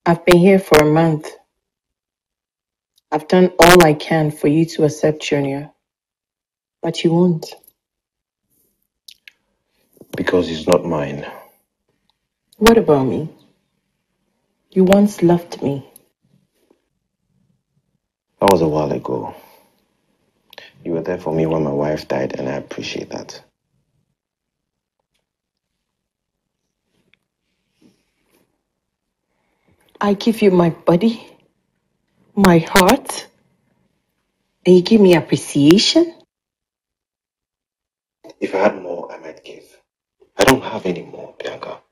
I've been here for a month. I've done all I can for you to accept Junior. But you won't. Because he's not mine. What about me? You once loved me. That was a while ago. You were there for me when my wife died, and I appreciate that. I give you my body, my heart, and you give me appreciation? If I had more, I might give. I don't have any more, Bianca.